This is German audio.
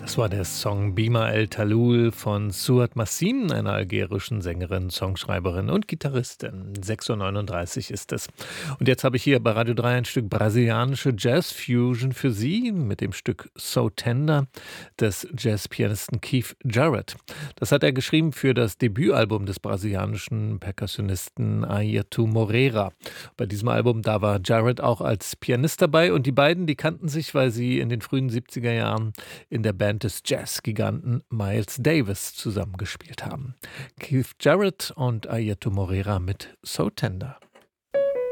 Das war der Song Bima El Talul von Suad Massim, einer algerischen Sängerin, Songschreiberin und Gitarristin. 6:39 Uhr ist es. Und jetzt habe ich hier bei Radio 3 ein Stück brasilianische Jazz-Fusion für Sie mit dem Stück So Tender des Jazzpianisten Keith Jarrett. Das hat er geschrieben für das Debütalbum des brasilianischen Perkussionisten Airto Moreira. Bei diesem Album, da war Jarrett auch als Pianist dabei und die beiden, die kannten sich, weil sie in den frühen 70er Jahren in der Band des Jazzgiganten Miles Davis zusammengespielt haben. Keith Jarrett und Airto Moreira mit So Tender.